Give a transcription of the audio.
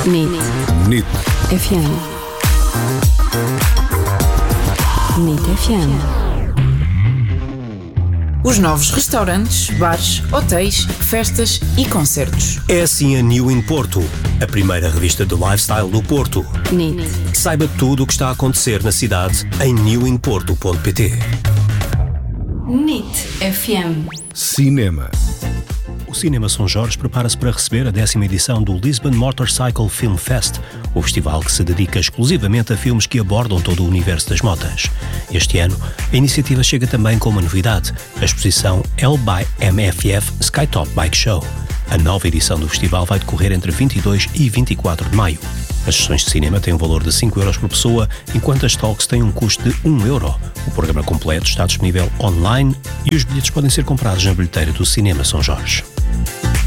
NIT FM. NIT FM. Os novos restaurantes, bares, hotéis, festas e concertos. É assim a New in Porto, a primeira revista de lifestyle no Porto. NIT. Saiba tudo o que está a acontecer na cidade em newinporto.pt. NIT FM. Cinema. O Cinema São Jorge prepara-se para receber a 10ª edição do Lisbon Motorcycle Film Fest, o festival que se dedica exclusivamente a filmes que abordam todo o universo das motas. Este ano, a iniciativa chega também com uma novidade, a exposição L by MFF Skytop Bike Show. A nova edição do festival vai decorrer entre 22 e 24 de maio. As sessões de cinema têm um valor de 5 euros por pessoa, enquanto as talks têm um custo de 1 euro. O programa completo está disponível online e os bilhetes podem ser comprados na bilheteira do Cinema São Jorge.